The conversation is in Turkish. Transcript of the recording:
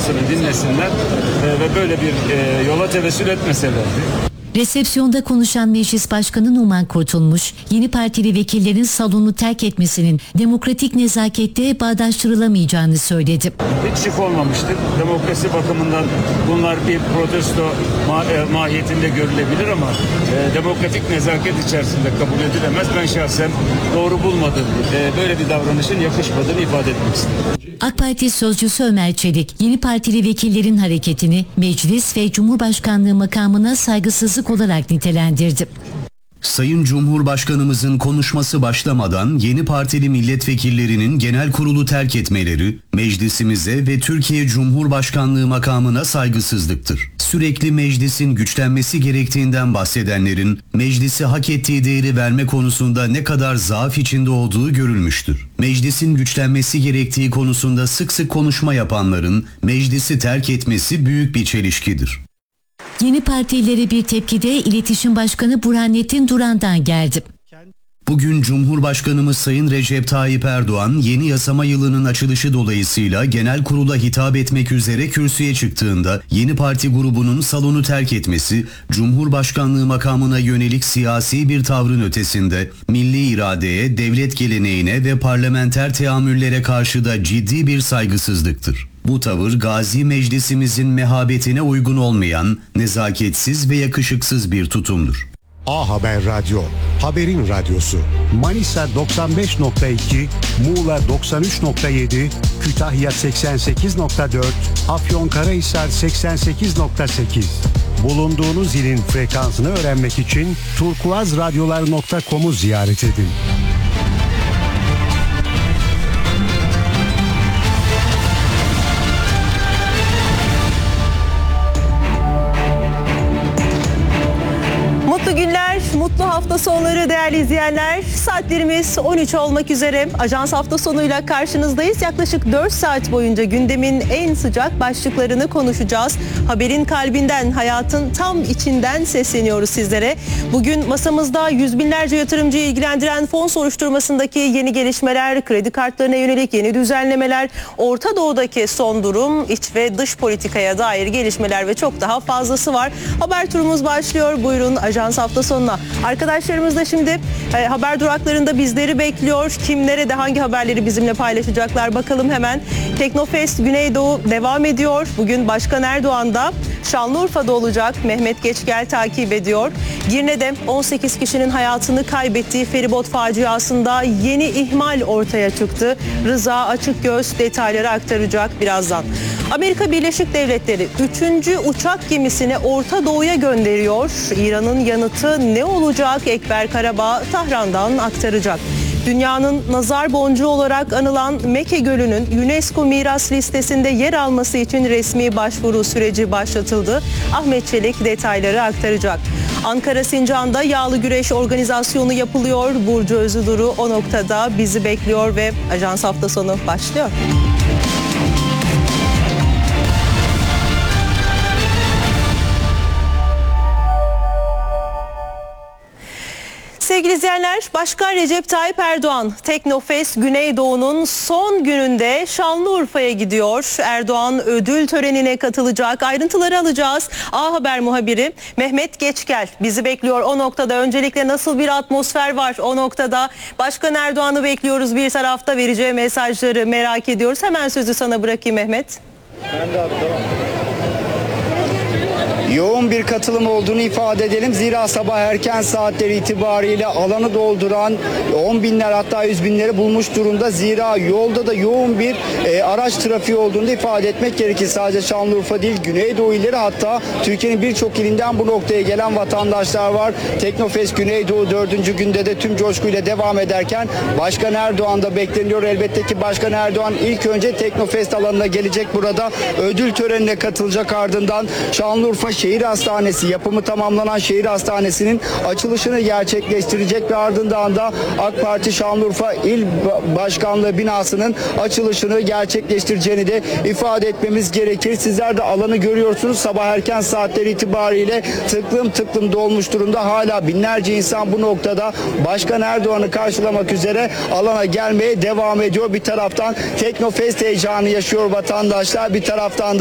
konuşmasını dinlesinler ve böyle bir yola tevessül etmeselerdi. Resepsiyonda konuşan Meclis Başkanı Numan Kurtulmuş, yeni partili vekillerin salonu terk etmesinin demokratik nezakette bağdaştırılamayacağını söyledi. Hiç şık olmamıştır. Demokrasi bakımından bunlar bir protesto mahiyetinde görülebilir ama demokratik nezaket içerisinde kabul edilemez. Ben şahsen doğru bulmadım. Böyle bir davranışın yakışmadığını ifade etmek istedim. AK Parti sözcüsü Ömer Çelik, yeni partili vekillerin hareketini meclis ve Cumhurbaşkanlığı makamına saygısızlık olarak nitelendirdi. Sayın Cumhurbaşkanımızın konuşması başlamadan yeni partili milletvekillerinin genel kurulu terk etmeleri, meclisimize ve Türkiye Cumhurbaşkanlığı makamına saygısızlıktır. Sürekli meclisin güçlenmesi gerektiğinden bahsedenlerin, meclisi hak ettiği değeri verme konusunda ne kadar zaaf içinde olduğu görülmüştür. Meclisin güçlenmesi gerektiği konusunda sık sık konuşma yapanların meclisi terk etmesi büyük bir çelişkidir. Yeni partilere bir tepki de İletişim Başkanı Burhanettin Duran'dan geldi. Bugün Cumhurbaşkanımız Sayın Recep Tayyip Erdoğan yeni yasama yılının açılışı dolayısıyla genel kurula hitap etmek üzere kürsüye çıktığında yeni parti grubunun salonu terk etmesi, Cumhurbaşkanlığı makamına yönelik siyasi bir tavrın ötesinde milli iradeye, devlet geleneğine ve parlamenter teamüllere karşı da ciddi bir saygısızlıktır. Bu tavır Gazi Meclisimizin mehabetine uygun olmayan, nezaketsiz ve yakışıksız bir tutumdur. A Haber Radyo, haberin radyosu. Manisa 95.2, Muğla 93.7, Kütahya 88.4, Afyonkarahisar 88.8. Bulunduğunuz ilin frekansını öğrenmek için turkuazradyolar.com'u ziyaret edin. Mutlu günler, mutlu hafta sonları değerli izleyenler. Saatlerimiz 13 olmak üzere. Ajans hafta sonuyla karşınızdayız. Yaklaşık 4 saat boyunca gündemin en sıcak başlıklarını konuşacağız. Haberin kalbinden, hayatın tam içinden sesleniyoruz sizlere. Bugün masamızda yüz binlerce yatırımcıyı ilgilendiren fon soruşturmasındaki yeni gelişmeler, kredi kartlarına yönelik yeni düzenlemeler, Orta Doğu'daki son durum, iç ve dış politikaya dair gelişmeler ve çok daha fazlası var. Haber turumuz başlıyor. Buyurun Ajans hafta sonuna. Arkadaşlarımız da şimdi haber duraklarında bizleri bekliyor. Kim nerede hangi haberleri bizimle paylaşacaklar bakalım hemen. Teknofest Güneydoğu devam ediyor. Bugün Başkan Erdoğan da Şanlıurfa'da olacak. Mehmet Geçgel takip ediyor. Girne'de 18 kişinin hayatını kaybettiği feribot faciasında yeni ihmal ortaya çıktı. Rıza Açıkgöz detayları aktaracak birazdan. Amerika Birleşik Devletleri 3. uçak gemisini Orta Doğu'ya gönderiyor. İran'ın yanıtı ne olacak? Ekber Karabağ Tahran'dan aktaracak. Dünyanın nazar boncuğu olarak anılan Mekke Gölü'nün UNESCO miras listesinde yer alması için resmi başvuru süreci başlatıldı. Ahmet Çelik detayları aktaracak. Ankara Sincan'da yağlı güreş organizasyonu yapılıyor. Burcu Özüduru o noktada bizi bekliyor ve Ajans hafta sonu başlıyor. Sevgili izleyenler, Başkan Recep Tayyip Erdoğan Teknofest Güneydoğu'nun son gününde Şanlıurfa'ya gidiyor. Erdoğan ödül törenine katılacak. Ayrıntıları alacağız. A Haber muhabiri Mehmet Geçgel bizi bekliyor o noktada. Öncelikle nasıl bir atmosfer var o noktada? Başkan Erdoğan'ı bekliyoruz, bir tarafta vereceği mesajları merak ediyoruz. Hemen sözü sana bırakayım Mehmet. Ben de yoğun bir katılım olduğunu ifade edelim. Zira sabah erken saatleri itibariyle alanı dolduran 10 binler hatta 100 binleri bulmuş durumda. Zira yolda da yoğun bir araç trafiği olduğunu ifade etmek gerekir. Sadece Şanlıurfa değil, Güneydoğu illeri hatta Türkiye'nin birçok ilinden bu noktaya gelen vatandaşlar var. Teknofest Güneydoğu 4. günde de tüm coşkuyla devam ederken Başkan Erdoğan da bekleniyor. Elbette ki Başkan Erdoğan ilk önce Teknofest alanına gelecek, burada ödül törenine katılacak, ardından Şanlıurfa Şehir Hastanesi, yapımı tamamlanan şehir hastanesinin açılışını gerçekleştirecek ve ardından da AK Parti Şanlıurfa İl Başkanlığı binasının açılışını gerçekleştireceğini de ifade etmemiz gerekir. Sizler de alanı görüyorsunuz. Sabah erken saatleri itibariyle tıklım tıklım dolmuş durumda. Hala binlerce insan bu noktada Başkan Erdoğan'ı karşılamak üzere alana gelmeye devam ediyor. Bir taraftan Teknofest heyecanı yaşıyor vatandaşlar, bir taraftan da